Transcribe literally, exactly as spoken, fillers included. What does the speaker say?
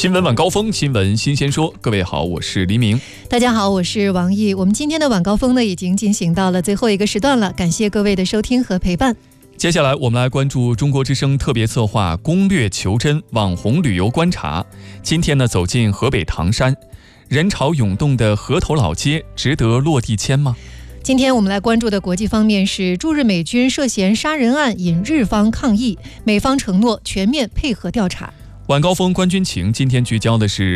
新闻晚高峰，新闻新鲜说。各位好，我是黎明。 大家好，我是王毅。我们今天的晚高峰呢，已经进行到了最后一个时段了，感谢各位的收听和陪伴。 接下来我们来关注中国之声特别策划攻略求真网红旅游观察。今天呢，走进河北唐山，人潮涌动的河头老街值得落地签吗？ 今天我们来关注的国际方面是驻日美军涉嫌杀人案引日方抗议，美方承诺全面配合调查。 晚高峰观军情今天聚焦的是